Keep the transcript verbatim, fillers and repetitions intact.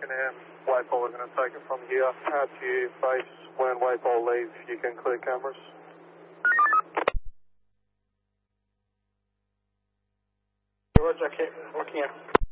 Pakenham. Whiteball, we're going to take it from here. Out to you, base. When Whiteball leaves, you can clear cameras. Roger, okay, looking at